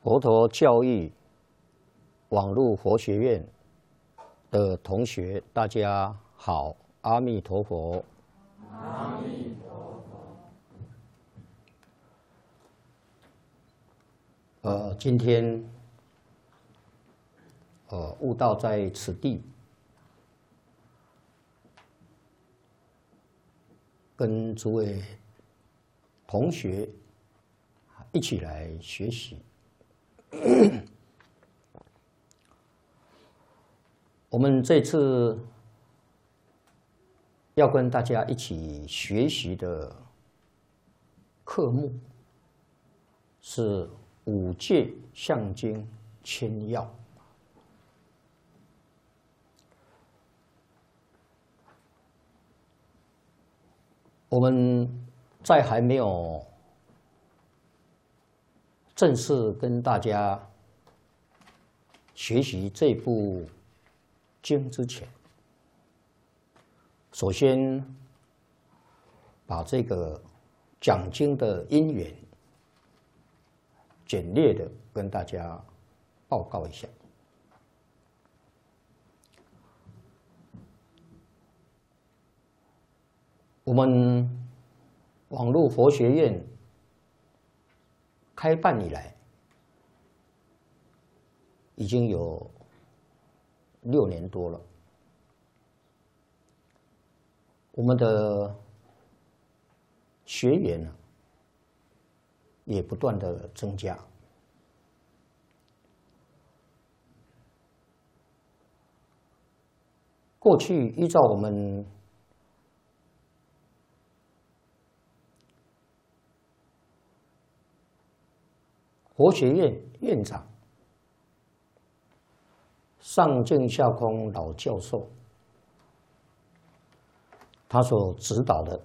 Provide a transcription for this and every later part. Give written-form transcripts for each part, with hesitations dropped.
佛陀教育网络佛学院的同学，大家好，阿弥陀佛。 阿弥陀佛。今天悟道在此地，跟诸位同学一起来学习。我们这次要跟大家一起学习的科目是五戒相经千要。我们在还没有正式跟大家学习这部经之前，首先把这个讲经的因缘简略的跟大家报告一下。我们网络佛学院开办以来，已经有6年多了。我们的学员呢，也不断的增加。过去依照我们佛学院院长上净下空老教授他所指导的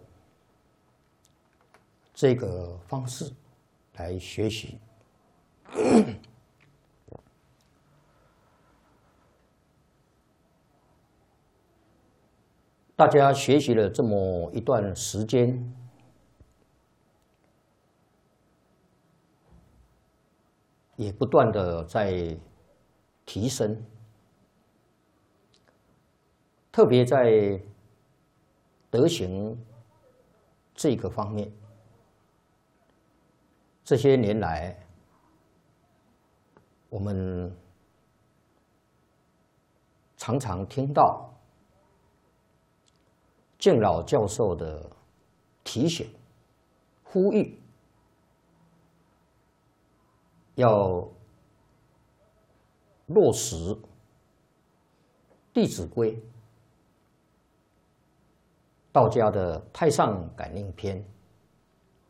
这个方式来学习，大家学习了这么一段时间，也不断的在提升，特别在德行这个方面，这些年来，我们常常听到净老教授的提醒、呼吁，要落实《弟子规》道家的《太上感应篇》